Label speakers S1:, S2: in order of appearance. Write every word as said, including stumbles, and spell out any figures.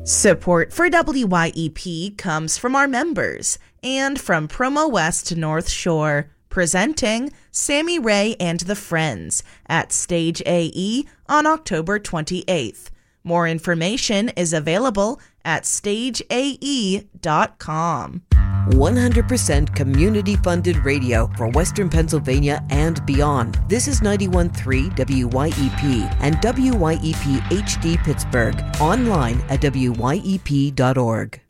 S1: Support for W Y E P comes from our members and from Promo West North Shore, presenting Sammy Ray and the Friends at Stage A E on October twenty-eighth. More information is available at stage a e dot com.
S2: one hundred percent community-funded radio for Western Pennsylvania and beyond. This is ninety-one point three W Y E P and W Y E P H D Pittsburgh. Online at W Y E P dot org.